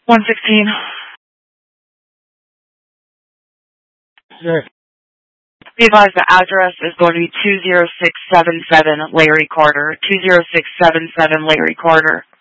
116. Sure. Be advised the address is going to be 20677 Larry Carter. 20677 Larry Carter.